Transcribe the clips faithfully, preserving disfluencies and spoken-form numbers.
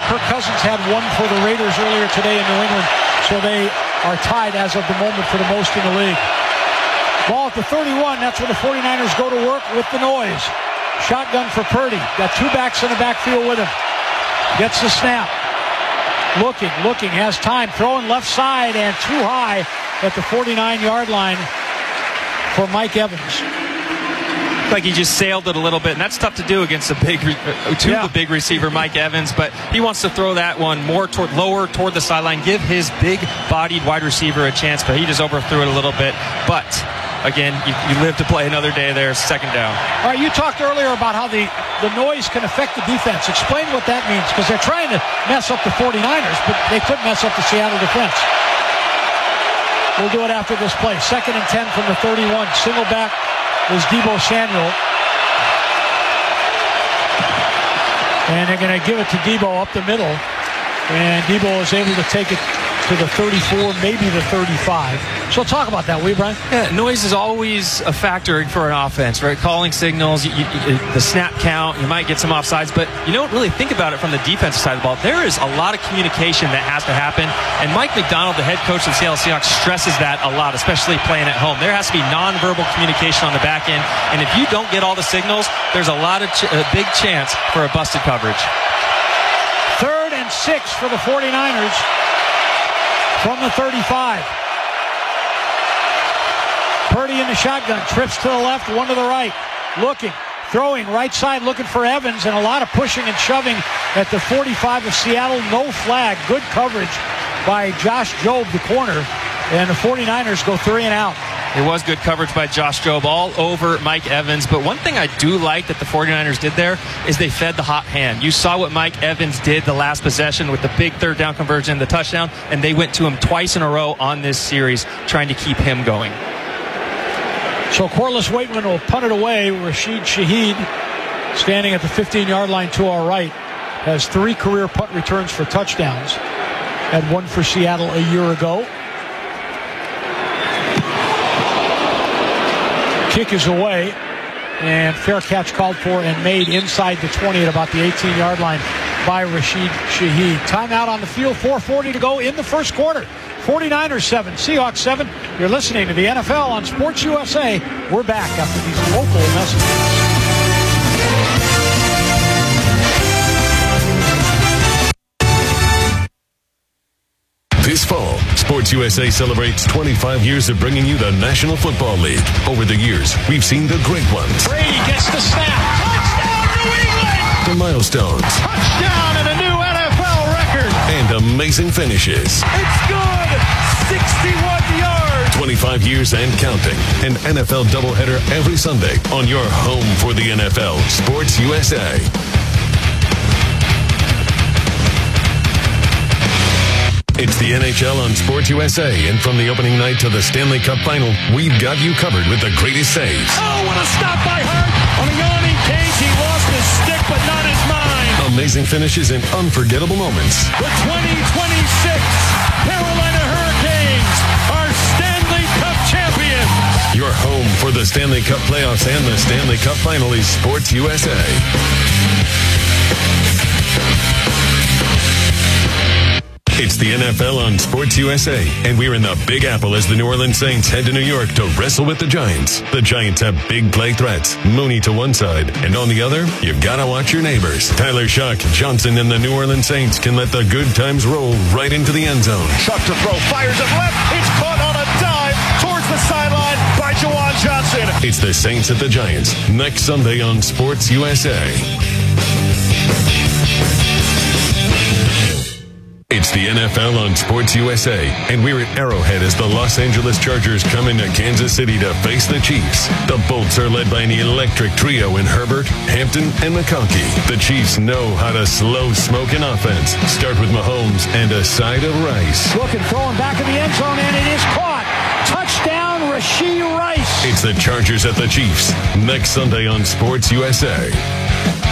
Kirk Cousins had one for the Raiders earlier today in New England, so they are tied as of the moment for the most in the league. Ball at the thirty-one. That's where the 49ers go to work with the noise. Shotgun for Purdy. Got two backs in the backfield with him. Gets the snap. Looking, looking, has time. Throwing left side and too high at the forty-nine-yard line for Mike Evans. Like he just sailed it a little bit, and that's tough to do against a big, uh, to yeah. the big receiver Mike Evans. But he wants to throw that one more toward lower toward the sideline, give his big-bodied wide receiver a chance. But he just overthrew it a little bit. But again, you, you live to play another day there. Second down. All right, you talked earlier about how the the noise can affect the defense. Explain what that means, because they're trying to mess up the 49ers, but they could mess up the Seattle defense. We'll do it after this play. Second and ten from the thirty-one. Single back is Deebo Samuel. And they're going to give it to Deebo up the middle. And Deebo is able to take it to the thirty-four, maybe the thirty-five. So talk about that, will you, Brian? Yeah, noise is always a factor for an offense, right? Calling signals, you, you, the snap count, you might get some offsides, but you don't really think about it from the defensive side of the ball. There is a lot of communication that has to happen, and Mike McDonald, the head coach of the Seattle Seahawks, stresses that a lot, especially playing at home. There has to be nonverbal communication on the back end, and if you don't get all the signals, there's a lot of ch- a big chance for a busted coverage. Third and six for the 49ers. From the thirty-five. Purdy in the shotgun. Trips to the left, one to the right. Looking, throwing, right side, looking for Evans, and a lot of pushing and shoving at the forty-five of Seattle. No flag. Good coverage by Josh Jobe, the corner. And the 49ers go three and out. It was good coverage by Josh Jobe all over Mike Evans. But one thing I do like that the 49ers did there is they fed the hot hand. You saw what Mike Evans did the last possession with the big third down conversion, the touchdown, and they went to him twice in a row on this series trying to keep him going. So Corliss Waitman will punt it away. Rashid Shaheed, standing at the fifteen-yard line to our right, has three career punt returns for touchdowns. Had one for Seattle a year ago. Kick is away, and fair catch called for and made inside the twenty at about the eighteen-yard line by Rashid Shaheed. Timeout on the field, four forty to go in the first quarter. 49ers seven, Seahawks seven. You're listening to the N F L on Sports U S A. We're back after these local messages. This fall, Sports U S A celebrates twenty-five years of bringing you the National Football League. Over the years, we've seen the great ones. Brady gets the snap. Touchdown, New England! The milestones. Touchdown and a new N F L record. And amazing finishes. It's good! sixty-one yards! twenty-five years and counting. An N F L doubleheader every Sunday on your home for the N F L, Sports U S A. It's the N H L on Sports U S A, and from the opening night to the Stanley Cup Final, we've got you covered with the greatest saves. Oh, what a stop by Hart! On a yawning cage, he lost his stick, but not his mind. Amazing finishes and unforgettable moments. The twenty twenty-six Carolina Hurricanes are Stanley Cup champions. Your home for the Stanley Cup playoffs and the Stanley Cup Final is Sports U S A. It's the N F L on Sports U S A, and we're in the Big Apple as the New Orleans Saints head to New York to wrestle with the Giants. The Giants have big play threats. Mooney to one side, and on the other, you've got to watch your neighbors. Tyler Shuck, Johnson, and the New Orleans Saints can let the good times roll right into the end zone. Shuck to throw, fires it left. It's caught on a dive towards the sideline by Juwan Johnson. It's the Saints at the Giants, next Sunday on Sports U S A. It's the N F L on Sports U S A, and we're at Arrowhead as the Los Angeles Chargers come into Kansas City to face the Chiefs. The Bolts are led by an electric trio in Herbert, Hampton, and McConkey. The Chiefs know how to slow smoke an offense. Start with Mahomes and a side of rice. Looking, throwing back in the end zone, and it is caught. Touchdown, Rashee Rice. It's the Chargers at the Chiefs, next Sunday on Sports U S A.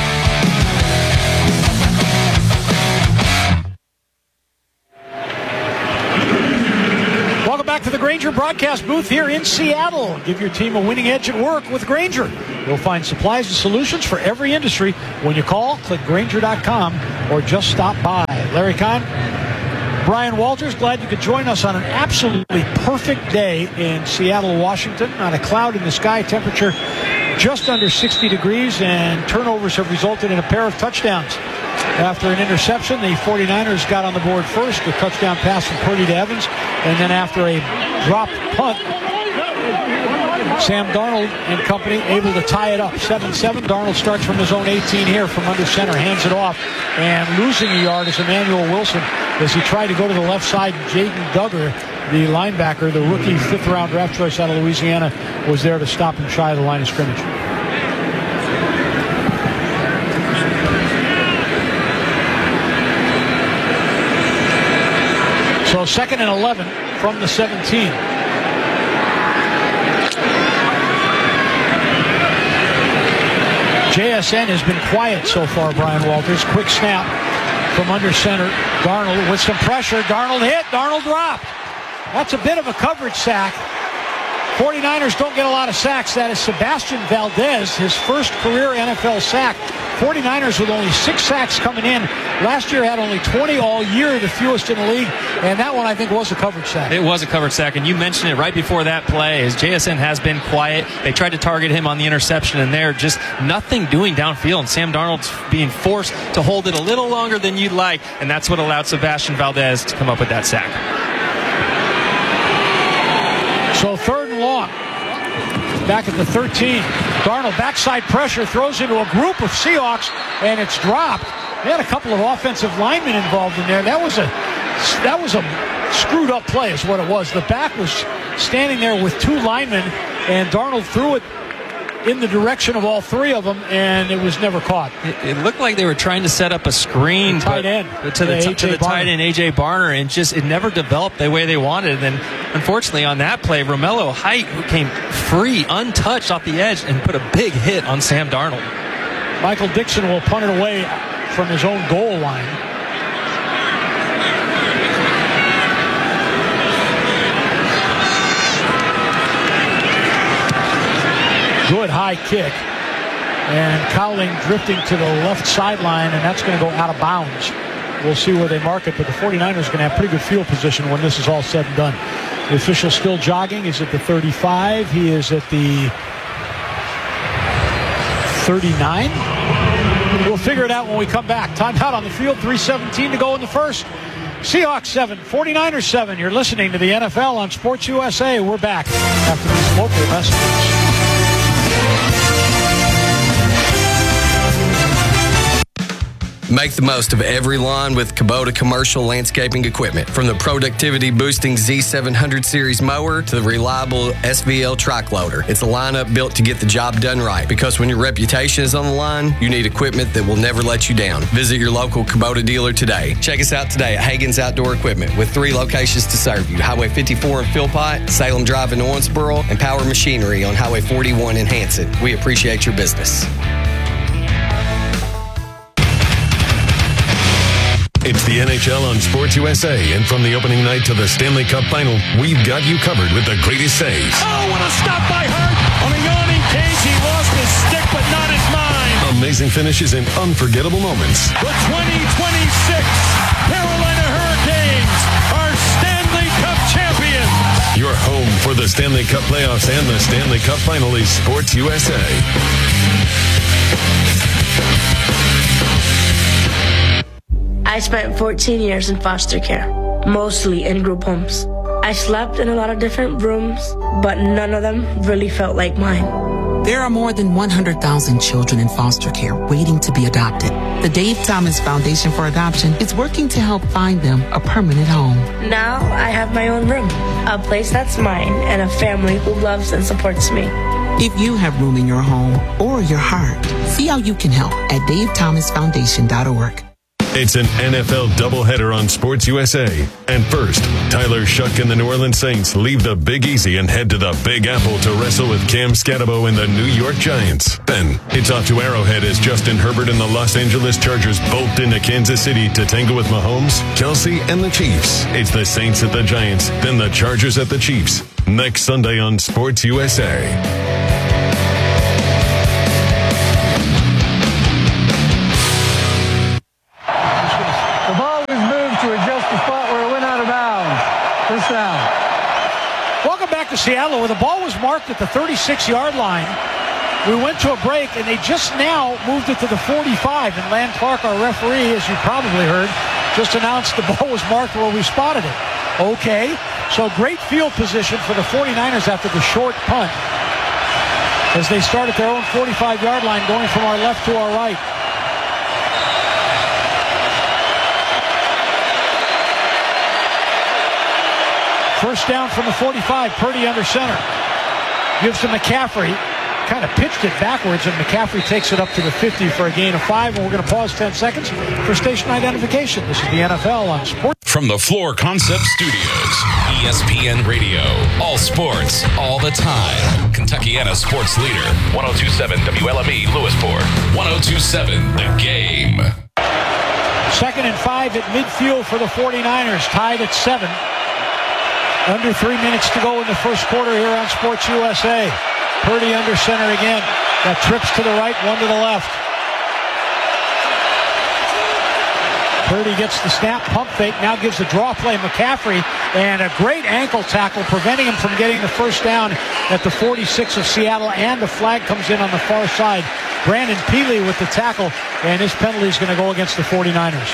Back to the Grainger broadcast booth here in Seattle. Give your team a winning edge at work with Grainger. You'll find supplies and solutions for every industry when you call, click Grainger dot com, or just stop by. Larry Kahn, Brian Walters, glad you could join us on an absolutely perfect day in Seattle, Washington. Not a cloud in the sky, temperature just under sixty degrees, and turnovers have resulted in a pair of touchdowns. After an interception, the 49ers got on the board first, a touchdown pass from Purdy to Evans, and then after a dropped punt, Sam Darnold and company able to tie it up seven seven. Darnold starts from his own eighteen here from under center, hands it off, and losing a yard is Emmanuel Wilson as he tried to go to the left side. Jaden Duggar, the linebacker, the rookie fifth-round draft choice out of Louisiana, was there to stop him shy of the line of scrimmage. So second and eleven from the seventeen. J S N has been quiet so far, Brian Walters. Quick snap from under center. Darnold with some pressure. Darnold hit. Darnold dropped. That's a bit of a coverage sack. 49ers don't get a lot of sacks. That is Sebastian Valdez, his first career N F L sack. 49ers with only six sacks coming in. Last year had only twenty all year, the fewest in the league. And that one, I think, was a coverage sack. It was a coverage sack, and you mentioned it right before that play. As J S N has been quiet, they tried to target him on the interception, and they're just nothing doing downfield. And Sam Darnold's being forced to hold it a little longer than you'd like, and that's what allowed Sebastian Valdez to come up with that sack. So third and long. Back at the thirteen. Darnold backside pressure, throws into a group of Seahawks, and it's dropped. They had a couple of offensive linemen involved in there. That was a that was a screwed up play is what it was. The back was standing there with two linemen, and Darnold threw it in the direction of all three of them, and it was never caught. It, it looked like they were trying to set up a screen the tight end to the, t- to the tight end A J Barner, and just it never developed the way they wanted. And unfortunately on that play, Romello Height came free, untouched off the edge, and put a big hit on Sam Darnold. Michael Dixon will punt it away from his own goal line. Good high kick, and Cowling drifting to the left sideline, and that's going to go out of bounds. We'll see where they mark it, but the 49ers are going to have pretty good field position when this is all said and done. The official still jogging. He's at the thirty-five. He is at the thirty-nine. We'll figure it out when we come back. Time out on the field, three seventeen to go in the first. Seahawks seven, 49ers seven. You're listening to the N F L on Sports U S A. We're back after these local messages. Make the most of every lawn with Kubota commercial landscaping equipment. From the productivity-boosting Z seven hundred series mower to the reliable S V L track loader. It's a lineup built to get the job done right. Because when your reputation is on the line, you need equipment that will never let you down. Visit your local Kubota dealer today. Check us out today at Hagen's Outdoor Equipment with three locations to serve you. Highway fifty-four in Philpott, Salem Drive in Owensboro, and Power Machinery on Highway forty-one in Hanson. We appreciate your business. It's the N H L on Sports U S A, and from the opening night to the Stanley Cup Final, we've got you covered with the greatest saves. Oh, what a stop by Hurt! On a yawning cage, he lost his stick, but not his mind. Amazing finishes and unforgettable moments. The twenty twenty-six Carolina Hurricanes are Stanley Cup champions. Your home for the Stanley Cup playoffs and the Stanley Cup Final is Sports U S A. I spent fourteen years in foster care, mostly in group homes. I slept in a lot of different rooms, but none of them really felt like mine. There are more than one hundred thousand children in foster care waiting to be adopted. The Dave Thomas Foundation for Adoption is working to help find them a permanent home. Now I have my own room, a place that's mine, and a family who loves and supports me. If you have room in your home or your heart, see how you can help at dave thomas foundation dot org. It's an N F L doubleheader on Sports U S A. And first, Tyler Shuck and the New Orleans Saints leave the Big Easy and head to the Big Apple to wrestle with Cam Scatabo and the New York Giants. Then, it's off to Arrowhead as Justin Herbert and the Los Angeles Chargers bolt into Kansas City to tangle with Mahomes, Kelsey, and the Chiefs. It's the Saints at the Giants, then the Chargers at the Chiefs. Next Sunday on Sports U S A. The ball is to Seattle where the ball was marked at the thirty-six-yard line. We went to a break, and they just now moved it to the forty-five. And Lan Clark, our referee, as you probably heard, just announced the ball was marked where we spotted it. Okay, so great field position for the forty-niners after the short punt as they start at their own forty-five-yard line, going from our left to our right. First down from the forty-five, Purdy under center. Gives to McCaffrey. Kind of pitched it backwards, and McCaffrey takes it up to the fifty for a gain of five. And we're going to pause ten seconds for station identification. This is the N F L on Sports. From the Floor Concept Studios, E S P N Radio. All sports, all the time. Kentuckiana sports leader. one oh two point seven W L M E, Lewisport. one oh two point seven The Game. Second and five at midfield for the forty-niners, tied at seven. Under three minutes to go in the first quarter here on Sports U S A. Purdy under center again. Got trips to the right, one to the left. Purdy gets the snap, pump fake, now gives a draw play. McCaffrey, and a great ankle tackle preventing him from getting the first down at the forty-six of Seattle, and the flag comes in on the far side. Brandon Peely with the tackle, and his penalty is going to go against the forty-niners.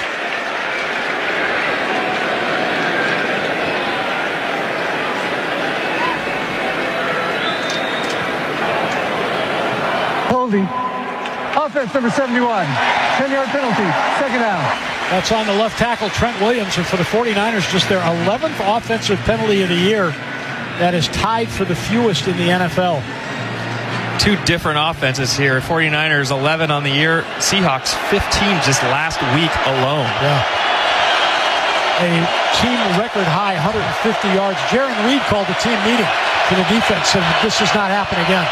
Offense number seventy-one. ten-yard penalty. Second down. That's on the left tackle, Trent Williams. And for the forty-niners, just their eleventh offensive penalty of the year. That is tied for the fewest in the N F L. Two different offenses here. forty-niners, eleven on the year. Seahawks, fifteen just last week alone. Yeah. A team record high, one hundred fifty yards. Jaron Reed called the team meeting for the defense, and this does not happen again.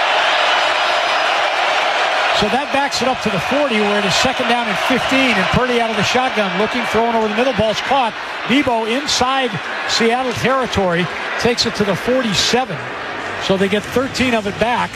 So that backs it up to the forty, where it is second down and fifteen, and Purdy out of the shotgun, looking, throwing over the middle, ball's caught. Debo inside Seattle territory, takes it to the forty-seven. So they get thirteen of it back.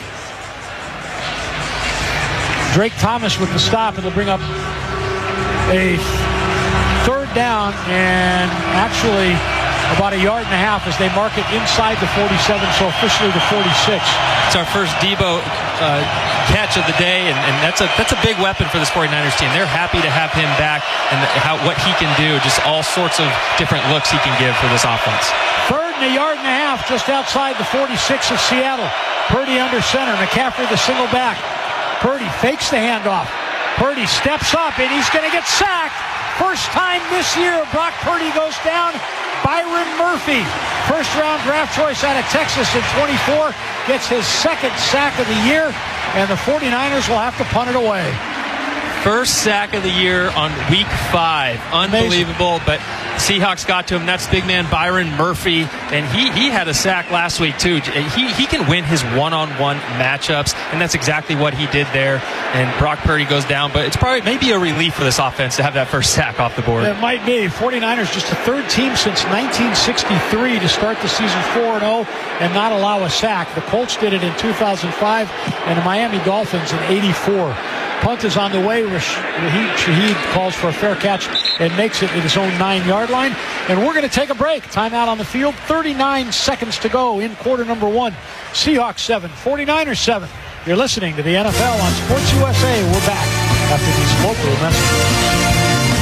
Drake Thomas with the stop, it'll bring up a third down, and actually about a yard and a half as they mark it inside the forty-seven, so officially the forty-six. It's our first Debo uh, catch of the day, and, and that's a that's a big weapon for this forty-niners team. They're happy to have him back, and the, how what he can do, just all sorts of different looks he can give for this offense. Third and a yard and a half just outside the forty-six of Seattle. Purdy under center. McCaffrey the single back. Purdy fakes the handoff. Purdy steps up, and he's going to get sacked. First time this year, Brock Purdy goes down. Byron Murphy, first round draft choice out of Texas in twenty-four, gets his second sack of the year, and the forty-niners will have to punt it away. First sack of the year on week five. Unbelievable, Amazing. But Seahawks got to him. That's big man Byron Murphy, and he he had a sack last week too. He he can win his one-on-one matchups, and that's exactly what he did there. And Brock Purdy goes down, but it's probably maybe a relief for this offense to have that first sack off the board. It might be. forty-niners just the third team since nineteen sixty-three to start the season four and oh and not allow a sack. The Colts did it in two thousand five, and the Miami Dolphins in eighty-four. Punt is on the way. Raheem Shaheed calls for a fair catch and makes it at his own nine-yard line. And we're going to take a break. Timeout on the field. thirty-nine seconds to go in quarter number one. Seahawks seven, forty-niners seven. You're listening to the N F L on Sports U S A. We're back after these local messages.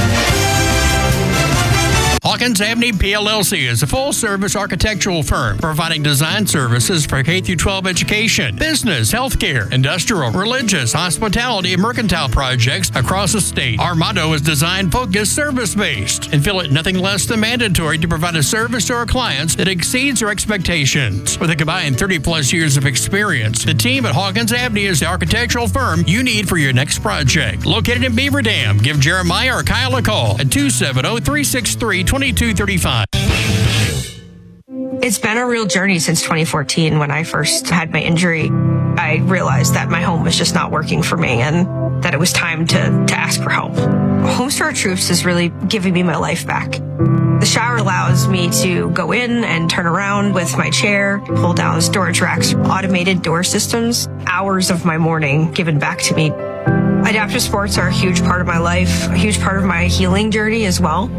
Hawkins Avenue P L L C is a full-service architectural firm providing design services for K through twelve education, business, healthcare, industrial, religious, hospitality, and mercantile projects across the state. Our motto is design-focused, service-based, and feel it nothing less than mandatory to provide a service to our clients that exceeds their expectations. With a combined thirty-plus years of experience, the team at Hawkins Avenue is the architectural firm you need for your next project. Located in Beaver Dam, give Jeremiah or Kyle a call at two seven zero, three six three, two two three five. It's been a real journey since twenty fourteen when I first had my injury. I realized that my home was just not working for me and that it was time to, to ask for help. Home Store Troops is really giving me my life back. The shower allows me to go in and turn around with my chair, pull down storage racks, automated door systems, hours of my morning given back to me. Adaptive sports are a huge part of my life, a huge part of my healing journey as well.